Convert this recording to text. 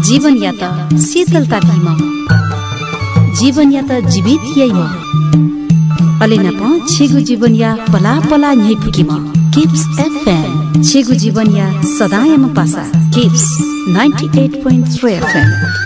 जीवन या त शीतलता भीम जीवन या त जीवित यैम अलेना प छेगु जीवन या पला पला न्यै पुकिम किप्स एफएम छेगु जीवन या सदायमा पासा किप्स 98.3 FM